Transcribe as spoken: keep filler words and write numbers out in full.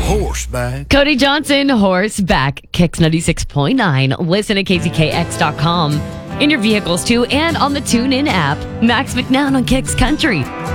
horseback. Cody Johnson, horseback, Kicks ninety-six point nine. Listen at K Z K X dot com. In your vehicles too, and on the TuneIn app. Max McNown on Kicks Country.